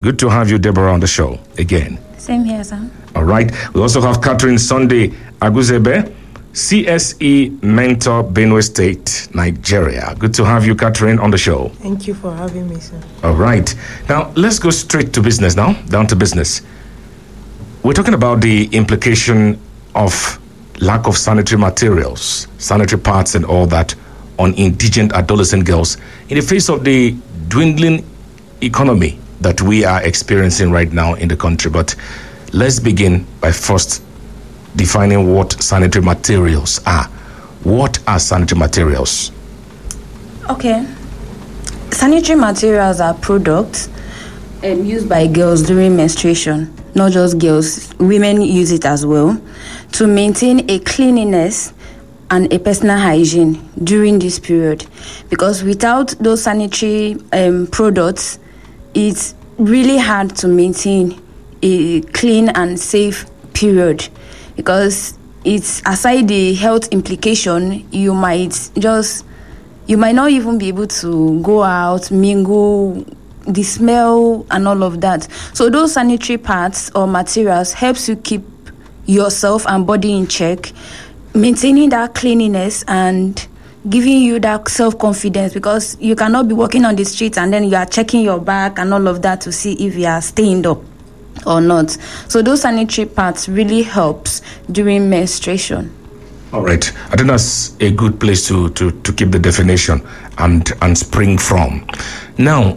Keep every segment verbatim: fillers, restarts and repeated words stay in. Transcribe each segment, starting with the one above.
Good to have you, Deborah, on the show again. Same here, sir. All right. We also have Catherine Sunday Aguzebe, C S E Mentor, Benue State, Nigeria. Good to have you, Catherine, on the show. Thank you for having me, sir. All right. Now, let's go straight to business now, down to business. We're talking about the implication of lack of sanitary materials, sanitary pads and all that on indigent adolescent girls in the face of the dwindling economy that we are experiencing right now in the country. But let's begin by first defining what sanitary materials are. What are sanitary materials? Okay. Sanitary materials are products um, used by girls during menstruation. Not just girls, women use it as well, to maintain a cleanliness and a personal hygiene during this period. Because without those sanitary um, products, it's really hard to maintain a clean and safe period. Because it's aside the health implication, you might just, you might not even be able to go out, mingle, the smell and all of that. So those sanitary pads or materials helps you keep yourself and body in check, maintaining that cleanliness and giving you that self-confidence, because you cannot be walking on the streets and then you are checking your back and all of that to see if you are stained up or not. So those sanitary pads really helps during menstruation. All right. I think that's a good place to, to, to keep the definition and, and spring from. Now,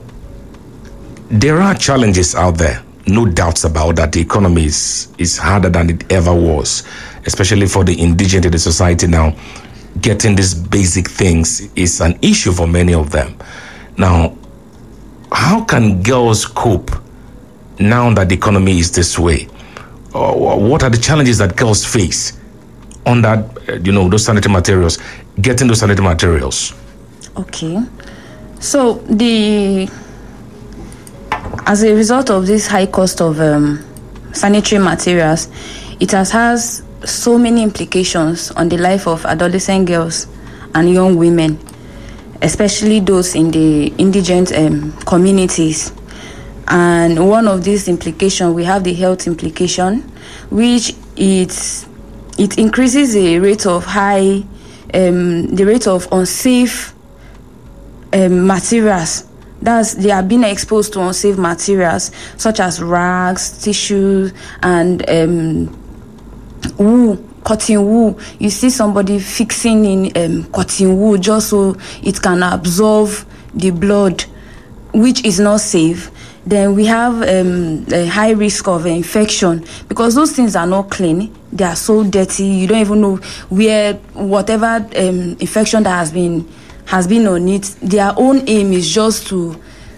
there are challenges out there, no doubts about that. The economy is, is harder than it ever was, especially for the indigent in the society now. Getting these basic things is an issue for many of them. Now, how can girls cope now that the economy is this way? Uh, what are the challenges that girls face on that, uh, you know, those sanitary materials, getting those sanitary materials? Okay. So the... As a result of this high cost of um, sanitary materials, it has has so many implications on the life of adolescent girls and young women, especially those in the indigent um, communities. And one of these implications, we have the health implication, which it it increases the rate of high, um, the rate of unsafe um, materials. That's, they are being exposed to unsafe materials such as rags, tissues, and um, wool, cotton wool. You see somebody fixing in um, cotton wool just so it can absorb the blood, which is not safe. Then we have um, a high risk of infection because those things are not clean. They are so dirty. You don't even know where whatever um, infection that has been has been on it. Their own aim is just to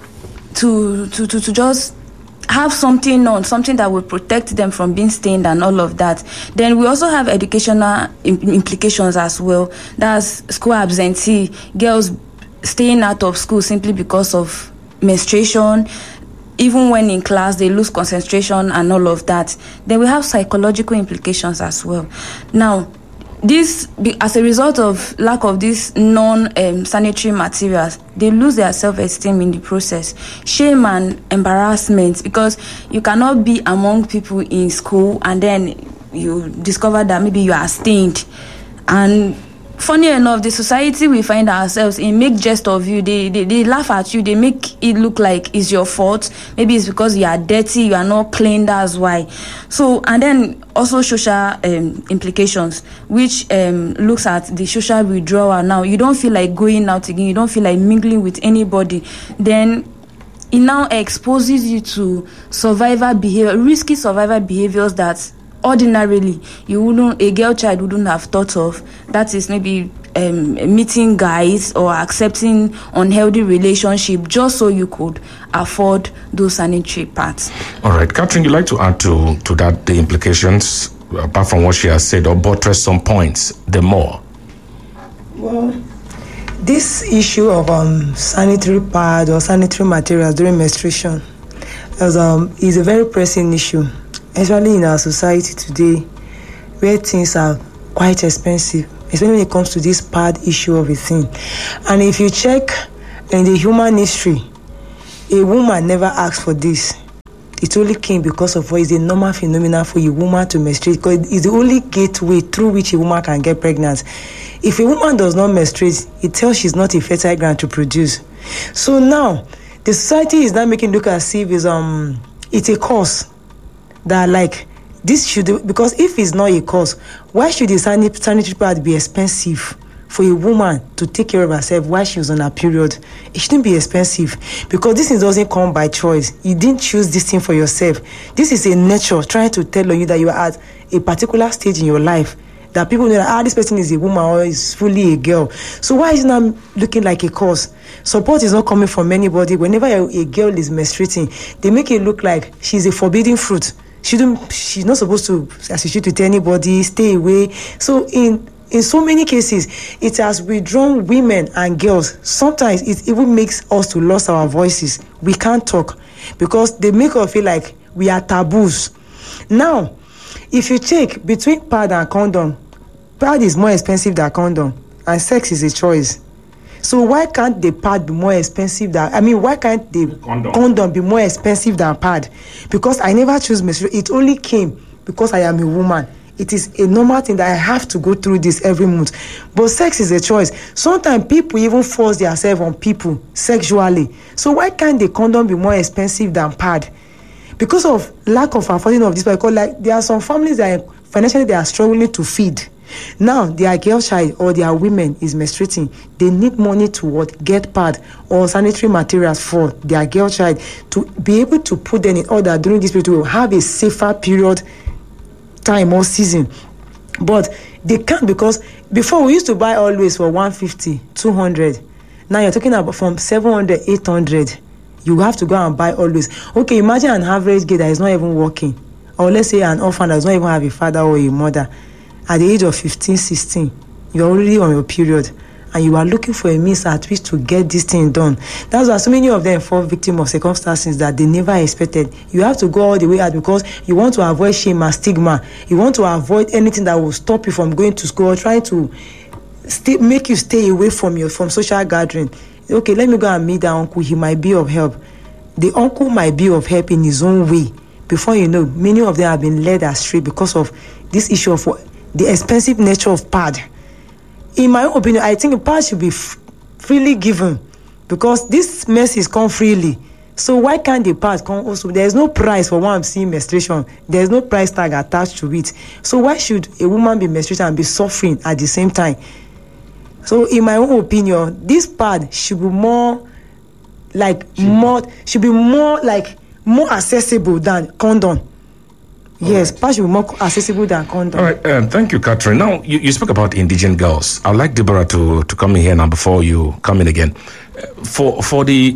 to to to, to just have something on, something that will protect them from being stained and all of that. Then we also have educational implications as well. That's school absentee, girls staying out of school simply because of menstruation. Even when in class, they lose concentration and all of that. Then we have psychological implications as well. Now, this, as a result of lack of these non-sanitary um, materials, they lose their self-esteem in the process. Shame and embarrassment, because you cannot be among people in school and then you discover that maybe you are stained. And funny enough, the society we find ourselves in make jest of you. They, they they laugh at you. They make it look like it's your fault. Maybe it's because you are dirty, you are not clean, that's why. So, and then also social um, implications, which um, looks at the social withdrawal. Now, you don't feel like going out again. You don't feel like mingling with anybody. Then it now exposes you to survivor behavior, risky survivor behaviors that ordinarily you wouldn't, a girl child wouldn't have thought of. That is maybe um, meeting guys or accepting unhealthy relationship just so you could afford those sanitary pads. All right, Catherine, you'd like to add to to that the implications apart from what she has said, or buttress some points the more? Well, this issue of um, sanitary pads or sanitary materials during menstruation is, um, is a very pressing issue, especially in our society today, where things are quite expensive, especially when it comes to this pad issue of a thing. And if you check in the human history, a woman never asked for this. it only came because of what is a normal phenomenon for a woman to menstruate, because it's the only gateway through which a woman can get pregnant. If a woman does not menstruate, it tells she's not a fertile ground to produce. So now, the society is now making look as if it's, um, it's a cause that, like, this should, because if it's not a cause, why should the sanitary pad be expensive for a woman to take care of herself while she was on her period? It shouldn't be expensive, because this thing doesn't come by choice. You didn't choose this thing for yourself. This is a nature trying to tell you that you are at a particular stage in your life, that people know that, ah, this person is a woman or is fully a girl. So why is it not looking like a cause? Support is not coming from anybody. Whenever a, a girl is menstruating, they make it look like she's a forbidden fruit. She don't, she's not supposed to associate with anybody, stay away. So in in so many cases, it has withdrawn women and girls. Sometimes it even makes us to lose our voices. We can't talk because they make us feel like we are taboos. Now, if you check between pad and condom, pad is more expensive than condom, and sex is a choice. So why can't the pad be more expensive than, I mean, why can't the condom, condom be more expensive than pad? Because I never choose menstruation. It only came because I am a woman. It is a normal thing that I have to go through this every month. But sex is a choice. Sometimes people even force themselves on people sexually. So why can't the condom be more expensive than pad? Because of lack of affording of this, because like there are some families that are, financially they are struggling to feed. Now their girl child or their women is menstruating. They need money to what? Get pad or sanitary materials for their girl child to be able to put them in order during this period to have a safer period time or season. But they can't, because before we used to buy always for one fifty, two hundred. Now you're talking about from seven hundred, eight hundred. You have to go and buy always. Okay, imagine an average girl that is not even working, or let's say an orphan that does not even have a father or a mother. At the age of fifteen, sixteen, you're already on your period and you are looking for a means at which to get this thing done. That's why so many of them fall victim of circumstances that they never expected. You have to go all the way out because you want to avoid shame and stigma. You want to avoid anything that will stop you from going to school or trying to stay, make you stay away from your from social gathering. Okay, let me go and meet that uncle. He might be of help. The uncle might be of help in his own way. Before you know, many of them have been led astray because of this issue of what, the expensive nature of pad. In my own opinion, I think pad should be f- freely given because this message come freely. So why can't the pad come also? There is no price for one seeing menstruation. There is no price tag attached to it. So why should a woman be menstruating and be suffering at the same time? So in my own opinion, this pad should be more like should more should be more like more accessible than condom. Yes, right. Pad should be more accessible than condom. All right, um, thank you, Catherine. Now, you, you spoke about indigent girls. I'd like Deborah to, to come in here now before you come in again. Uh, for for the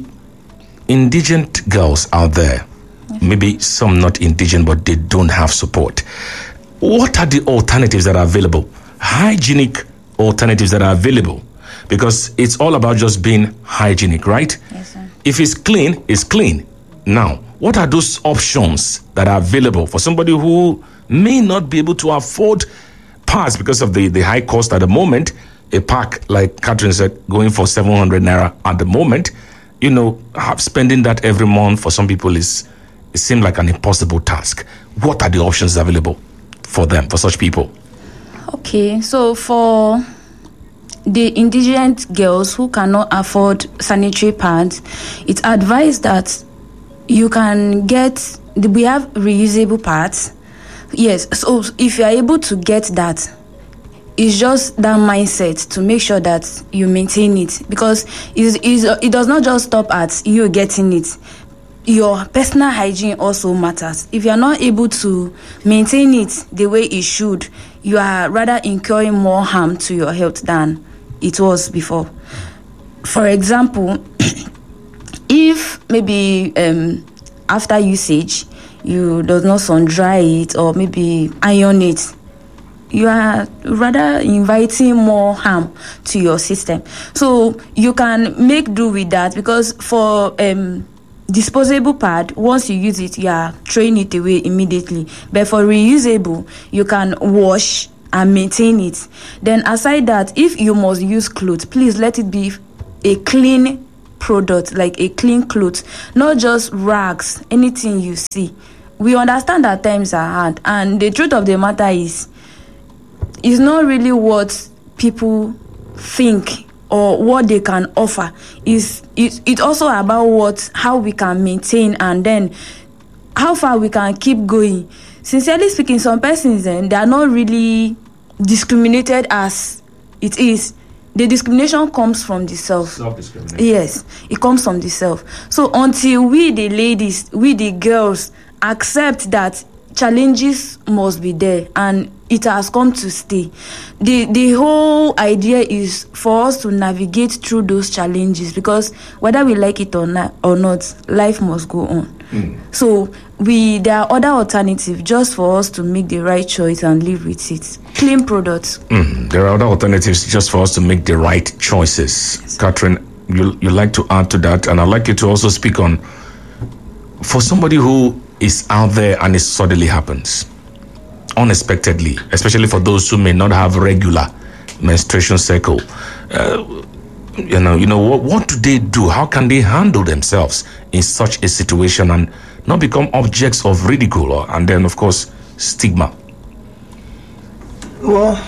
indigent girls out there, mm-hmm. maybe some not indigent, but they don't have support. What are the alternatives that are available? Hygienic alternatives that are available? Because it's all about just being hygienic, right? Yes, sir. If it's clean, it's clean. Now, what are those options that are available for somebody who may not be able to afford pads because of the, the high cost at the moment? A pack, like Catherine said, going for seven hundred naira at the moment. You know, have, spending that every month for some people is, it seems like an impossible task. What are the options available for them, for such people? Okay, so for the indigent girls who cannot afford sanitary pads, it's advised that you can get, we have reusable pads. Yes, so if you are able to get that, it's just that mindset to make sure that you maintain it, because it's, it's, it does not just stop at you getting it. Your personal hygiene also matters. If you are not able to maintain it the way it should, you are rather incurring more harm to your health than it was before. For example, if maybe um, after usage you does not sun dry it or maybe iron it, you are rather inviting more harm to your system. So you can make do with that, because for um, disposable pad, once you use it, you are throwing it away immediately. But for reusable, you can wash and maintain it. Then aside that, if you must use clothes, please let it be a clean product, like a clean cloth, not just rags, anything you see. We understand that times are hard, and the truth of the matter is, it's not really what people think or what they can offer. Is it, it's also about what how we can maintain, and then how far we can keep going. Sincerely speaking, some persons then they are not really discriminated as it is. The discrimination comes from the self. Self-discrimination. Yes, it comes from the self. So until we the ladies, we the girls accept that challenges must be there and it has come to stay, the the whole idea is for us to navigate through those challenges, because whether we like it or not, or not, life must go on. Mm. So we there are other alternatives just for us to make the right choice and live with it. Clean products. Mm. There are other alternatives just for us to make the right choices. Yes. Catherine, you you like to add to that, and I'd like you to also speak on, for somebody who is out there and it suddenly happens unexpectedly, especially for those who may not have regular menstruation cycle. Uh, you know, you know what, what do they do? How can they handle themselves in such a situation and not become objects of ridicule or, and then, of course, stigma? Well,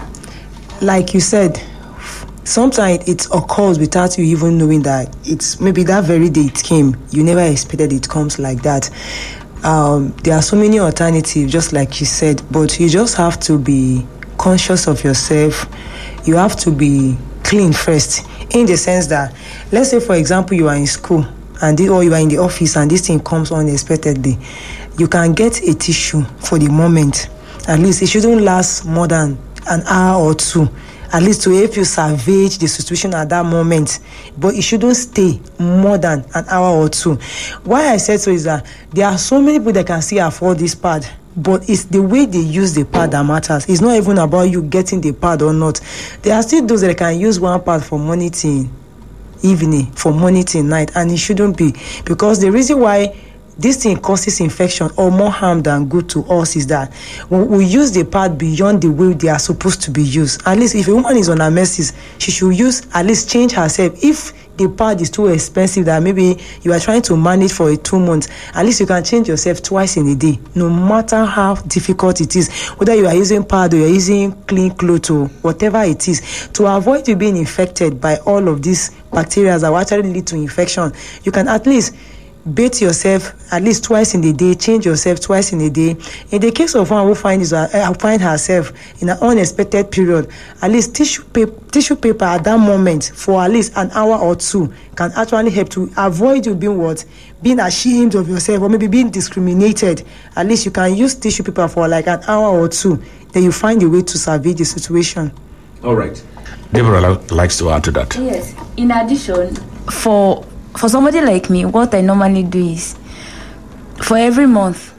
like you said, sometimes it occurs without you even knowing that it's maybe that very day it came. You never expected it comes like that. Um, there are so many alternatives, just like you said, but you just have to be conscious of yourself. You have to be clean first, in the sense that, let's say, for example, you are in school and the, or you are in the office and this thing comes unexpectedly. You can get a tissue for the moment. At least it shouldn't last more than an hour or two, at least to help you salvage the situation at that moment. But it shouldn't stay more than an hour or two. Why I said so is that there are so many people that can still afford this pad, but it's the way they use the pad that matters. It's not even about you getting the pad or not. There are still those that can use one pad for morning till evening, for morning till night, and it shouldn't be. Because the reason why this thing causes infection or more harm than good to us is that when we use the pad beyond the way they are supposed to be used. At least if a woman is on her menses, she should use, at least change herself. If the pad is too expensive that maybe you are trying to manage for a two months, at least you can change yourself twice in a day, no matter how difficult it is. Whether you are using pad or you are using clean clothes or whatever it is, to avoid you being infected by all of these bacteria that will actually lead to infection, you can at least bathe yourself at least twice in a day, change yourself twice in a day. In the case of one who finds uh, find herself in an unexpected period, at least tissue paper, tissue paper at that moment for at least an hour or two can actually help to avoid you being what? Being ashamed of yourself or maybe being discriminated. At least you can use tissue paper for like an hour or two. Then you find a way to salvage the situation. All right. Deborah likes to add to that. Yes. In addition, for For somebody like me, what I normally do is, for every month,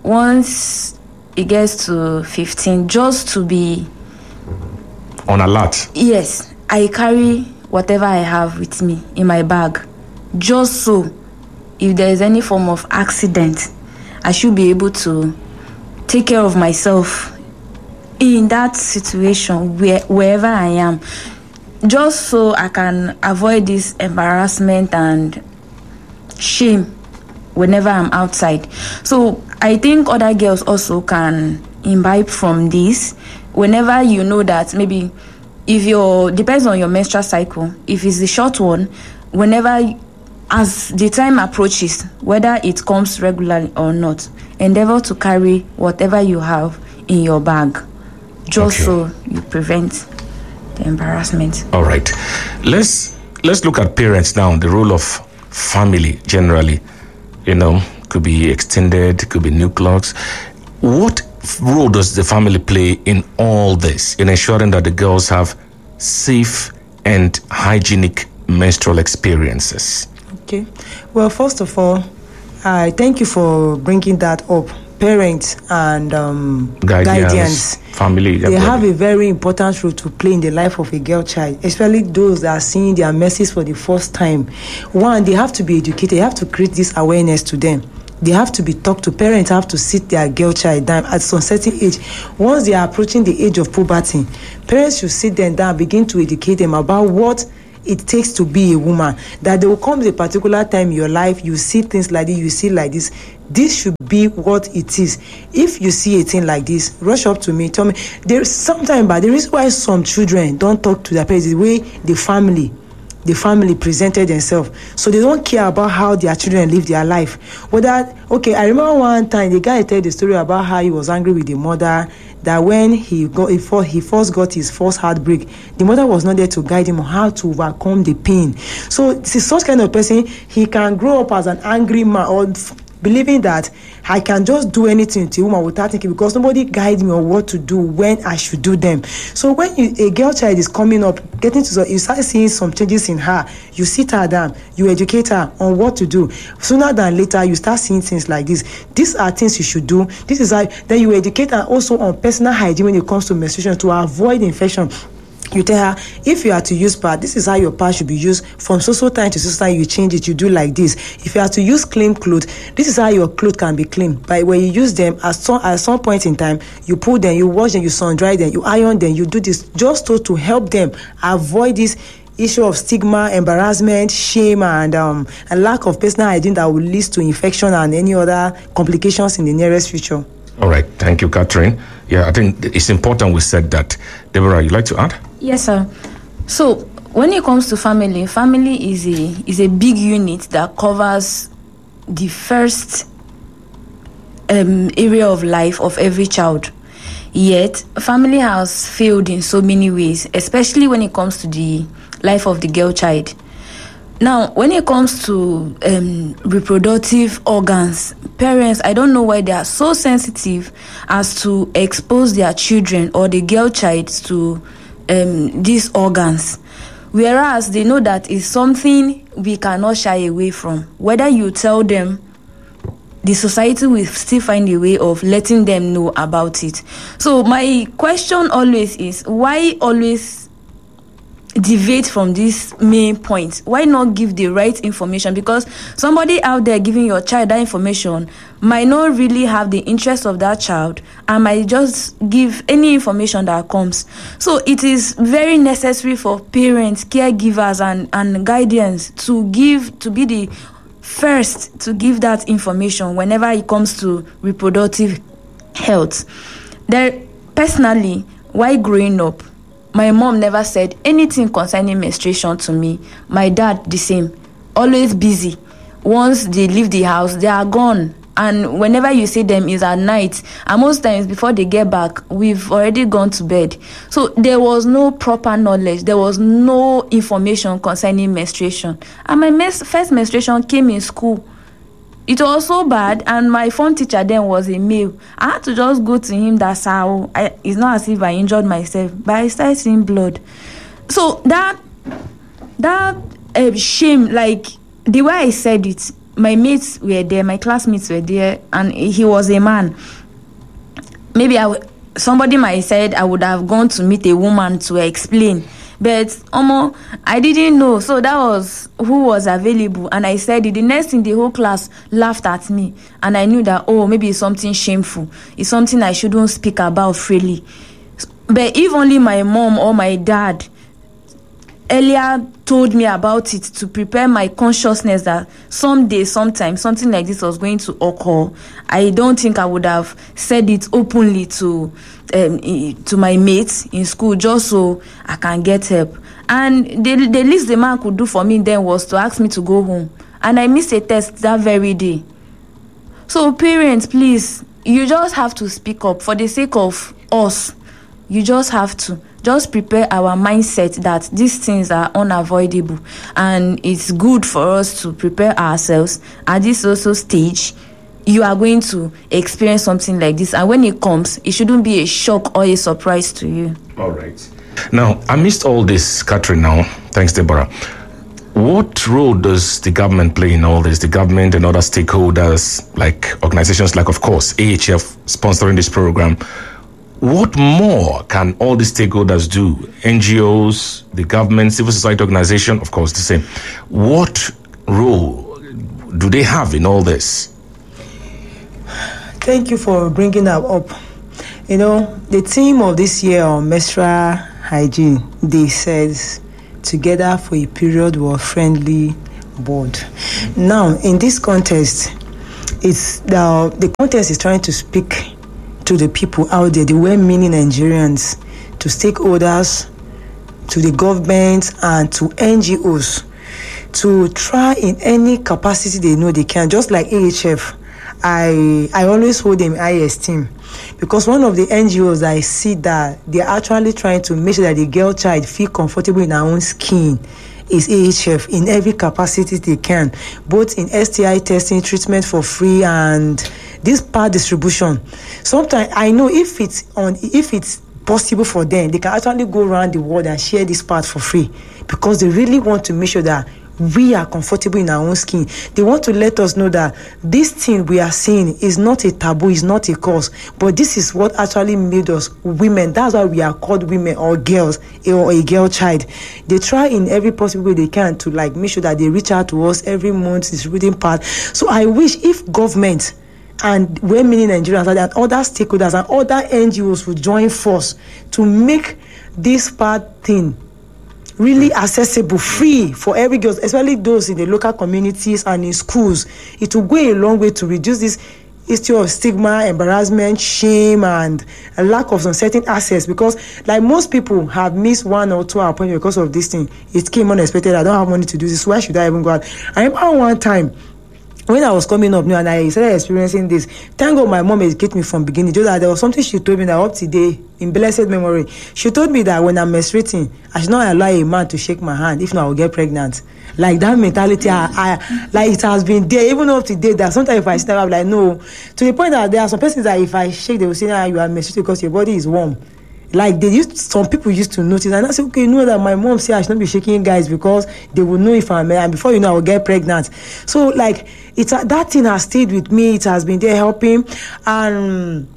once it gets to fifteen, just to be on alert. Yes, I carry whatever I have with me in my bag, just so if there is any form of accident, I should be able to take care of myself in that situation where wherever I am. Just so I can avoid this embarrassment and shame whenever I'm outside. So I think other girls also can imbibe from this. Whenever you know that maybe if your depends on your menstrual cycle, if it's the short one, whenever as the time approaches, whether it comes regularly or not, endeavor to carry whatever you have in your bag, just okay. so you prevent the embarrassment. All right, let's let's look at parents now. The role of family generally, you know, could be extended, could be nucleus. What role does the family play in all this, in ensuring that the girls have safe and hygienic menstrual experiences? Okay, well, first of all, I thank you for bringing that up. Parents and um, guardians, guardians, family, they have a very important role to play in the life of a girl child, especially those that are seeing their menses for the first time. One, they have to be educated. They have to create this awareness to them. They have to be talked to. Parents have to sit their girl child down at some certain age. Once they are approaching the age of puberty, parents should sit them down and begin to educate them about what it takes to be a woman. That there will come a particular time in your life, you see things like this, you see like this. This should be what it is. If you see a thing like this, rush up to me, tell me. There's sometimes, but the reason why some children don't talk to their parents is the way the family, the family presented themselves. So they don't care about how their children live their life. Whether, okay, I remember one time the guy told the story about how he was angry with the mother, that when he got he first, he first got his first heartbreak, the mother was not there to guide him on how to overcome the pain. So this is such kind of person, he can grow up as an angry man or believing that I can just do anything to a woman without thinking, because nobody guides me on what to do when I should do them. So when you, a girl child is coming up, getting to, you start seeing some changes in her, you sit her down, you educate her on what to do. Sooner than later, you start seeing things like this. These are things you should do. This is how, then you educate her also on personal hygiene when it comes to menstruation to avoid infection. You tell her, if you are to use pad, this is how your pad should be used. From so-so time to so-so time, you change it, you do like this. If you are to use clean clothes, this is how your clothes can be clean. But when you use them, at some, at some point in time, you pull them, you wash them, you sun-dry them, you iron them, you do this just to, to help them avoid this issue of stigma, embarrassment, shame, and um, a lack of personal hygiene that will lead to infection and any other complications in the nearest future. All right. Thank you, Catherine. Yeah, I think it's important we said that. Deborah, you'd like to add? Yes, sir. So when it comes to family, family is a is a big unit that covers the first um, area of life of every child. Yet, family has failed in so many ways, especially when it comes to the life of the girl child. Now, when it comes to um, reproductive organs, parents, I don't know why they are so sensitive as to expose their children or the girl child to um, these organs. Whereas they know that it's something we cannot shy away from. Whether you tell them, the society will still find a way of letting them know about it. So my question always is, why always deviate from this main point? Why not give the right information? Because somebody out there giving your child that information might not really have the interest of that child and might just give any information that comes. So it is very necessary for parents, caregivers, and, and guardians to give, to be the first to give that information whenever it comes to reproductive health. There, personally, while growing up, my mom never said anything concerning menstruation to me. My dad, the same. Always busy. Once they leave the house, they are gone. And whenever you see them, it's at night. And most times, before they get back, we've already gone to bed. So there was no proper knowledge. There was no information concerning menstruation. And my mes- first menstruation came in school. It was so bad, and my form teacher then was a male. I had to just go to him. That's how I, it's not as if I injured myself, but I started seeing blood. So that that uh, shame, like the way I said it, my mates were there, my classmates were there, and he was a man. Maybe I w- somebody might have said I would have gone to meet a woman to explain. But Omo, I didn't know. So that was who was available. And I said it. The next thing, the whole class laughed at me. And I knew that, oh, maybe it's something shameful. It's something I shouldn't speak about freely. But if only my mom or my dad earlier told me about it to prepare my consciousness that someday, sometime, something like this was going to occur, I don't think I would have said it openly to um, to my mates in school just so I can get help. And the, the least the man could do for me then was to ask me to go home. And I missed a test that very day. So parents, please, you just have to speak up for the sake of us. You just have to. Just prepare our mindset that these things are unavoidable, and it's good for us to prepare ourselves. At this also stage, you are going to experience something like this, and when it comes, it shouldn't be a shock or a surprise to you. All right. Now, amidst all this, Catherine, now, thanks, Deborah, what role does the government play in all this? The government and other stakeholders, like organizations like, of course, A H F sponsoring this program. What more can all the stakeholders do? N G Os, the government, civil society organization, of course, the same. What role do they have in all this? Thank you for bringing that up. You know, the theme of this year on menstrual hygiene, they says together for a period were friendly board. Now, in this contest, it's the the contest is trying to speak to the people out there, the well-meaning Nigerians, to stakeholders, to the government, and to N G Os, to try in any capacity they know they can. Just like A H F, I I always hold them in high esteem, because one of the N G Os I see that they're actually trying to make sure that the girl child feel comfortable in her own skin is A H F in every capacity they can, both in S T I testing, treatment for free, and this pad distribution. Sometimes I know if it's on if it's possible for them, they can actually go around the world and share this part for free, because they really want to make sure that we are comfortable in our own skin. They want to let us know that this thing we are seeing is not a taboo, is not a cause, but this is what actually made us women. That's why we are called women or girls or a girl child. They try in every possible way they can to like make sure that they reach out to us every month, distributing part. So I wish if government and well-meaning Nigerians and other stakeholders and other N G Os would join force to make this part thing really accessible, free for every girl, especially those in the local communities and in schools. It will go a long way to reduce this issue of stigma, embarrassment, shame, and a lack of some certain access, because like most people have missed one or two appointments because of this thing. It came unexpected. I don't have money to do this. Why should I even go out? I remember one time when I was coming up new and I started experiencing this, thank God my mom educated me from beginning. Just that there was something she told me that up today, in blessed memory, she told me that when I'm menstruating, I should not allow a man to shake my hand, if not I will get pregnant. Like that mentality, I, I like it has been there, even up to date. That sometimes if I stand up, like no, to the point that there are some persons that if I shake, they will say, ah, you are menstruating because your body is warm. Like they used, some people used to notice, and I said, okay, you know that my mom said I should not be shaking guys because they will know if I'm, and before you know, I will get pregnant. So like it's uh, that thing has stayed with me. It has been there helping, and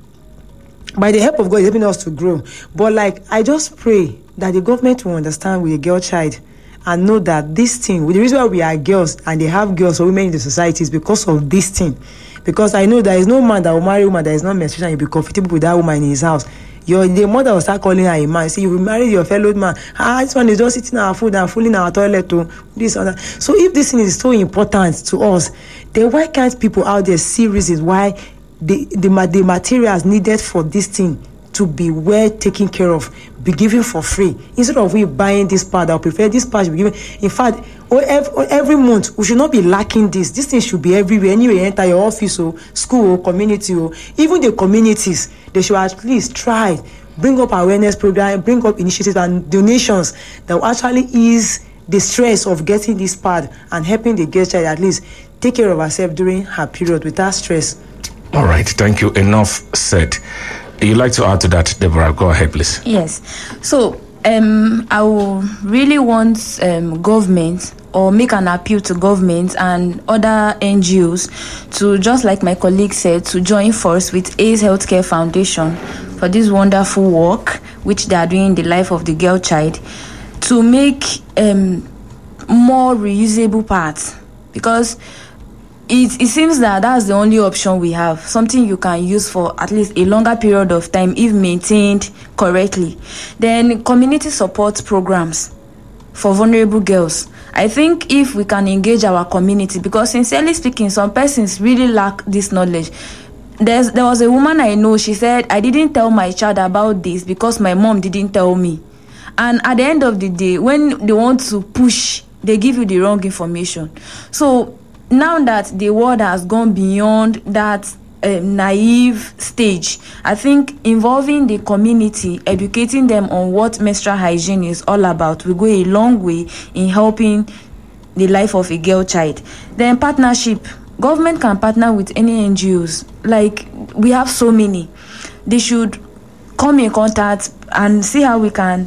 by the help of God, it's helping us to grow. But like I just pray that the government will understand with a girl child and know that this thing, the reason why we are girls and they have girls or women in the society is because of this thing. Because I know there is no man that will marry a woman that is not menstruating and you'll be comfortable with that woman in his house. Your the mother will start calling her a man. See, you will marry your fellow man. Ah, this one is just eating our food and fooling our toilet to this or that. So if this thing is so important to us, then why can't people out there see reasons why the the, the materials needed for this thing to be well taken care of, be given for free, instead of we buying this part? I prefer this part should be given. In fact, every, every month we should not be lacking this. This thing should be everywhere. Anyway, you enter your office or school or community or even the communities, they should at least try bring up awareness program, bring up initiatives and donations that will actually ease the stress of getting this part and helping the girl child at least take care of herself during her period without stress. All right, thank you. Enough said. You'd like to add to that, Deborah? Go ahead, please. Yes. So um, I will really want um, government or make an appeal to government and other N G Os to, just like my colleague said, to join force with A C E Healthcare Foundation for this wonderful work which they are doing in the life of the girl child, to make um, more reusable parts, because It, it seems that that's the only option we have, something you can use for at least a longer period of time if maintained correctly. Then community support programs for vulnerable girls. I think if we can engage our community, because sincerely speaking, some persons really lack this knowledge. There's, there was a woman I know, she said, I didn't tell my child about this because my mom didn't tell me. And at the end of the day, when they want to push, they give you the wrong information. So now that the world has gone beyond that um, naive stage, I think involving the community, educating them on what menstrual hygiene is all about will go a long way in helping the life of a girl child. Then partnership. Government can partner with any N G Os. Like, we have so many. They should come in contact and see how we can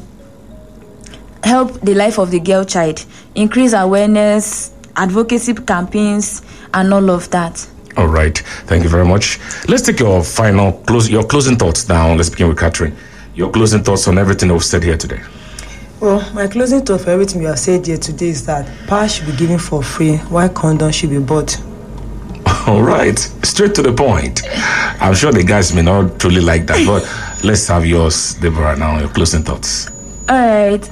help the life of the girl child, increase awareness, advocacy campaigns, and all of that. All right, thank you very much. Let's take your final close your closing thoughts now. Let's begin with Catherine. Your closing thoughts on everything we've said here today. Well, my closing thought for everything we have said here today is that pads should be given for free, while condoms should be bought. All right, straight to the point. I'm sure the guys may not truly like that, but let's have yours, Deborah, now, your closing thoughts. All right.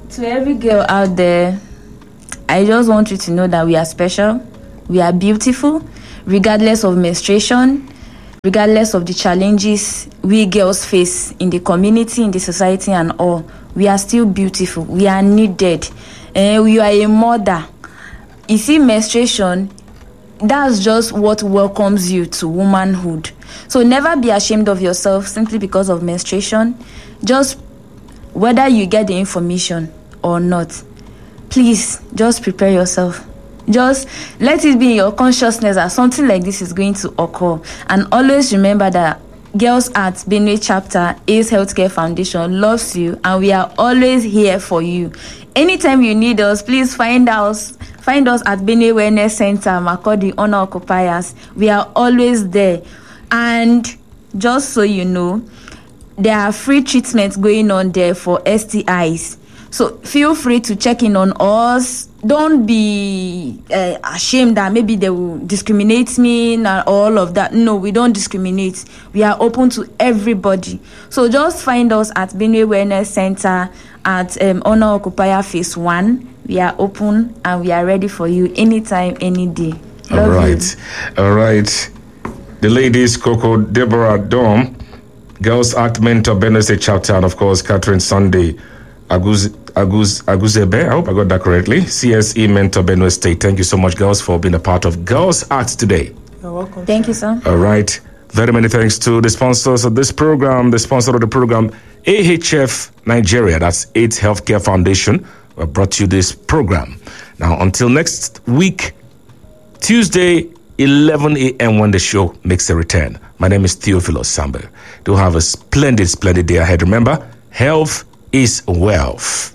To every girl out there, I just want you to know that we are special, we are beautiful, regardless of menstruation, regardless of the challenges we girls face in the community, in the society and all. We are still beautiful, we are needed, and we are a mother. You see, menstruation, that's just what welcomes you to womanhood. So never be ashamed of yourself simply because of menstruation. Just whether you get the information or not, please just prepare yourself. Just let it be in your consciousness that something like this is going to occur. And always remember that Girls at Benue Chapter Ace Healthcare Foundation loves you, and we are always here for you. Anytime you need us, please find us find us at Benue Wellness Center, Makurdi Owner Occupiers. We are always there. And just so you know, there are free treatments going on there for S T Is. So feel free to check in on us. Don't be uh, ashamed that maybe they will discriminate me and all of that. No, we don't discriminate. We are open to everybody. So just find us at Benue Wellness Center at um, Owner Occupier Phase one. We are open and we are ready for you anytime, any day. Love all right. You. All right. The ladies, Coco, Deborah Dom, Girls Act Mentor, Benue State Chapter, and of course, Catherine Sunday, Aguz, Aguz, Aguzebe, I hope I got that correctly, C S E Mentor, Benue State. Thank you so much, girls, for being a part of Girls Act today. You're welcome. Thank you, sir. All right. Very many thanks to the sponsors of this program. The sponsor of the program, A H F Nigeria, that's AIDS Healthcare Foundation, who brought you this program. Now, until next week, Tuesday, eleven a.m. when the show makes a return. My name is Theophilus Sambe. Do have a splendid, splendid day ahead. Remember, health is wealth.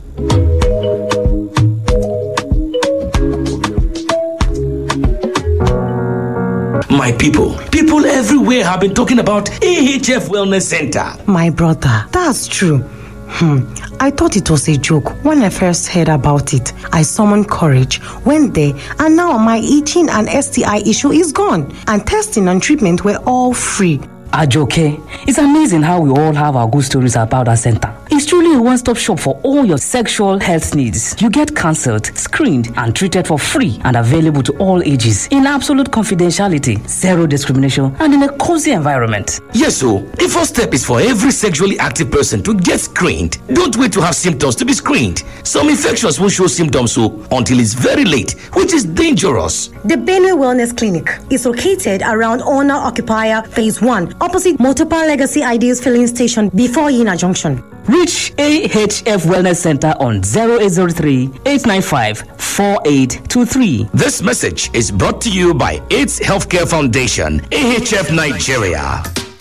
My people, people everywhere have been talking about A H F Wellness Center. My brother, that's true. Hmm. I thought it was a joke when I first heard about it. I summoned courage, went there, and now my itching and S T I issue is gone. And testing and treatment were all free. Ajoke, it's amazing how we all have our good stories about our center. It's truly a one-stop shop for all your sexual health needs. You get counseled, screened, and treated for free and available to all ages in absolute confidentiality, zero discrimination, and in a cozy environment. Yes, so the first step is for every sexually active person to get screened. Don't wait to have symptoms to be screened. Some infections will show symptoms so until it's very late, which is dangerous. The Benue Wellness Clinic is located around Owner Occupier Phase one, opposite Motopa Legacy Ideas Filling Station before Yina Junction. Reach A H F Wellness Center on zero eight zero three, eight nine five, four eight two three. This message is brought to you by AIDS Healthcare Foundation, A H F Nigeria.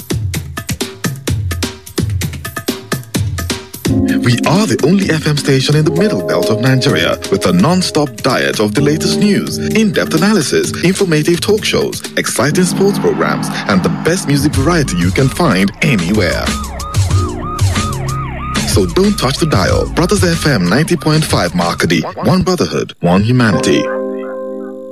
We are the only F M station in the middle belt of Nigeria with a non-stop diet of the latest news, in-depth analysis, informative talk shows, exciting sports programs, and the best music variety you can find anywhere. So don't touch the dial. Brothers F M ninety point five Makurdi. One brotherhood, one humanity.